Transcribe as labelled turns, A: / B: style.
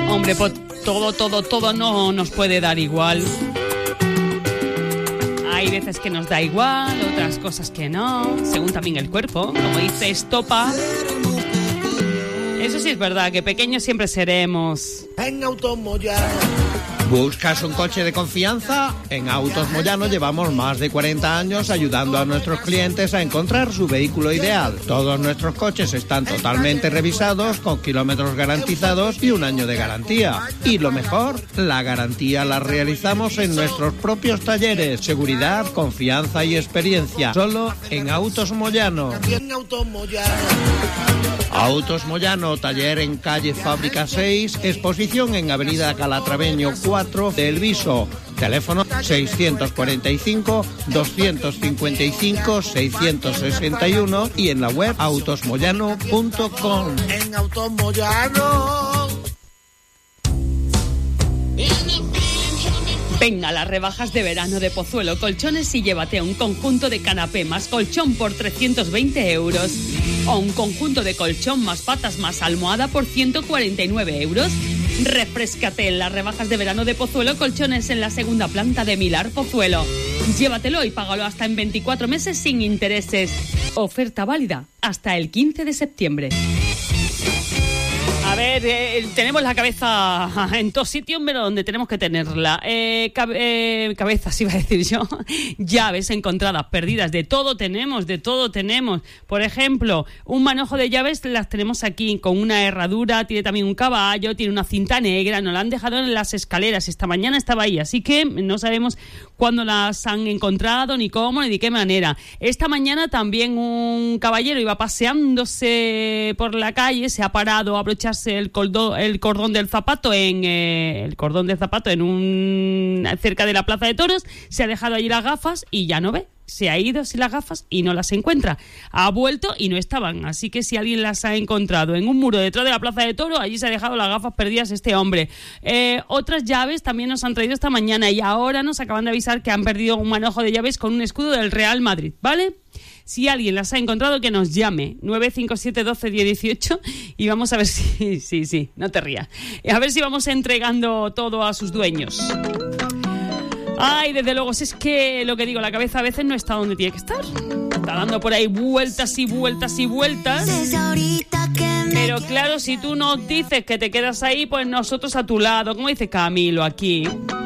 A: Hombre, pues todo no nos puede dar igual. Hay veces que nos da igual, otras cosas que no, según también el cuerpo, como dice Estopa. Eso sí es verdad, que pequeños siempre seremos.
B: En Autos Moyano.
C: ¿Buscas un coche de confianza? En Autos Moyano llevamos más de 40 años ayudando a nuestros clientes a encontrar su vehículo ideal. Todos nuestros coches están totalmente revisados, con kilómetros garantizados y un año de garantía. Y lo mejor, la garantía la realizamos en nuestros propios talleres. Seguridad, confianza y experiencia. Solo en Autos Moyano.
B: En Autos Moyano.
C: Autos Moyano, taller en calle Fábrica 6, exposición en avenida Calatraveño 4 de El Viso. Teléfono 645-255-661 y en la web autosmoyano.com.
B: En Autos Moyano.
A: Venga, las rebajas de verano de Pozuelo Colchones y llévate un conjunto de canapé más colchón por 320 euros o un conjunto de colchón más patas más almohada por 149 euros. Refréscate en las rebajas de verano de Pozuelo Colchones en la segunda planta de Milar Pozuelo. Llévatelo y págalo hasta en 24 meses sin intereses. Oferta válida hasta el 15 de septiembre. A ver, tenemos la cabeza en todos sitios, pero donde tenemos que tenerla. Cabezas, iba a decir yo. Llaves encontradas, perdidas. De todo tenemos. Por ejemplo, un manojo de llaves las tenemos aquí con una herradura, tiene también un caballo, tiene una cinta negra. Nos la han dejado en las escaleras. Esta mañana estaba ahí, así que no sabemos cuándo las han encontrado, ni cómo, ni de qué manera. Esta mañana también un caballero iba paseándose por la calle, se ha parado a abrocharse el cordón del zapato en un cerca de la Plaza de Toros, se ha dejado allí las gafas y ya no ve. Se ha ido sin las gafas y no las encuentra. Ha vuelto y no estaban. Así que si alguien las ha encontrado en un muro detrás de la Plaza de Toros, allí se ha dejado las gafas perdidas este hombre. Otras llaves también nos han traído esta mañana y ahora nos acaban de avisar que han perdido un manojo de llaves con un escudo del Real Madrid, ¿vale? Si alguien las ha encontrado, que nos llame 957 12 10 18 y vamos a ver si... Sí, no te rías. A ver si vamos entregando todo a sus dueños. Ay, desde luego, si es que lo que digo, la cabeza a veces no está donde tiene que estar. Está dando por ahí vueltas y vueltas y vueltas. Pero claro, si tú nos dices que te quedas ahí, pues nosotros a tu lado, como dice Camilo aquí.